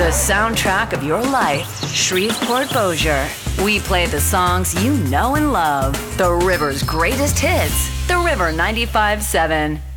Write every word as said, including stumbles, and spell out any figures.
The soundtrack of your life, Shreveport Bossier. We play the songs you know and love. The River's greatest hits. The River ninety-five point seven.